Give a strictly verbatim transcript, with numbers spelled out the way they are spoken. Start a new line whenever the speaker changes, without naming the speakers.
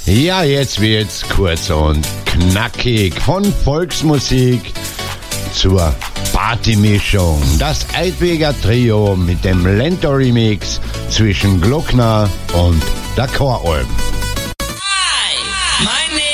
Ja, jetzt wird's kurz und knackig von Volksmusik zur Partymischung. Das Eidweger Trio mit dem Lento-Remix zwischen Glockner und der Choralm.
Hi, my name